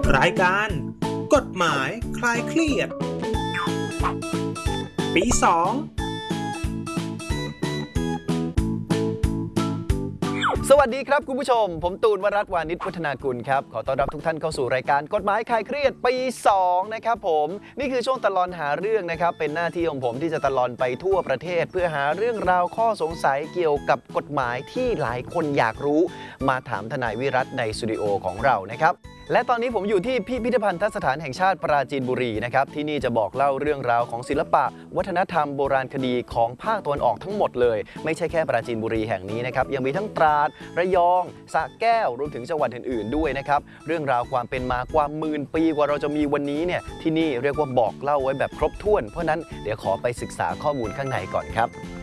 รายการกฎหมายคลายเครียดปี2 สวัสดีครับคุณผู้ชมผมตูนวรัตน์วานิชวัฒนากุลครับขอต้อนรับทุกท่านเข้าสู่รายการกฎหมายคลายเครียดปี2นะครับผมนี่คือช่วงตลอดหาเรื่องนะครับเป็นหน้าที่ของผมที่จะตลอดไปทั่วประเทศเพื่อหาเรื่องราวข้อสงสัยเกี่ยวกับกฎหมายที่หลายคนอยากรู้มาถามทนายวิรัตน์ในสตูดิโอของเรานะครับและตอนนี้ผมอยู่ที่พิพิธภัณฑสถานแห่งชาติปราจีนบุรีนะครับที่นี่จะบอกเล่าเรื่องราวของศิลปะวัฒนธรรมโบราณคดีของภาคตะวันออกทั้งหมดเลยไม่ใช่แค่ปราจีนบุรีแห่งนี้นะครับยังมีทั้งตราดระยองสระแก้วรวมถึงจังหวัดอื่นๆด้วยนะครับเรื่องราวความเป็นมากว่าหมื่นปีกว่าเราจะมีวันนี้เนี่ยที่นี่เรียกว่าบอกเล่าไว้แบบครบถ้วนเพราะนั้นเดี๋ยวขอไปศึกษาข้อมูลข้างในก่อนครับ